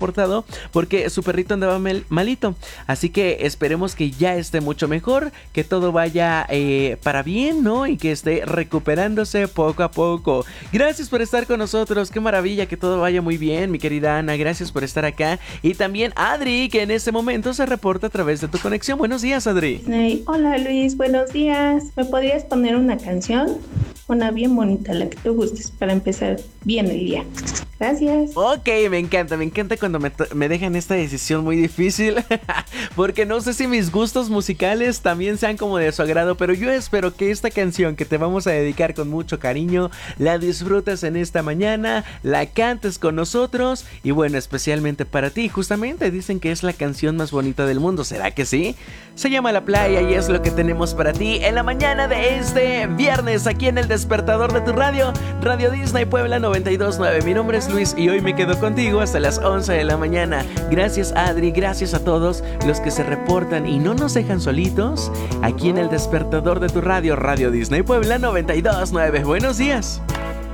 reportado porque su perrito andaba malito. Así que esperemos que ya esté mucho mejor, que todo vaya para bien, ¿no? Y que esté recuperándose poco a poco. Gracias por estar con nosotros, qué maravilla, que todo vaya muy bien, mi querida Ana, gracias por estar acá. Y también Adri, que en este momento se reporta a través de tu conexión. Buenos días, Adri. Hey, hola Luis, buenos días. ¿Me podrías poner una canción? Una bien bonita, la que tú gustes, para empezar bien el día. Gracias. Ok, me encanta cuando me dejan esta decisión muy difícil. Porque no sé si mis gustos musicales también sean como de su agrado, pero yo espero que esta canción que te vamos a dedicar con mucho cariño la disfrutes en esta mañana, la cantes con nosotros y bueno, especialmente para ti. Justamente dicen que es la canción más bonita del mundo, ¿será que sí? Se llama La Playa y es lo que tenemos para ti en la mañana de este viernes aquí en el despertador de tu radio, Radio Disney Puebla 92.9. Mi nombre es Luis y hoy me quedo contigo hasta las 11 de la mañana. Gracias Adri, gracias a todos los que se reportan y no nos dejan solitos aquí en el despertador de tu radio, Radio Disney Puebla 92.9. Buenos días.